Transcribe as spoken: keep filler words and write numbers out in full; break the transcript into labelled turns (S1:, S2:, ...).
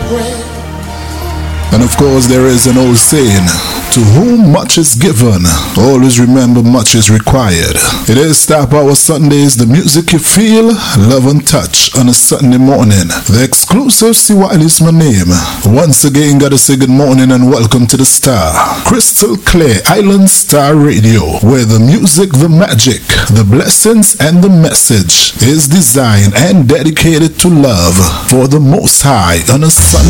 S1: And of course there is an old saying, to whom much is given, always remember much is required. It is Star Power Sundays, the music you feel, love and touch on a Sunday morning. The exclusive C Wiley is my name. Once again gotta say good morning and welcome to the Star. Crystal Clear Island Star Radio, where the music, the magic, the blessings and the message is designed and dedicated to love for the Most High on a Sunday.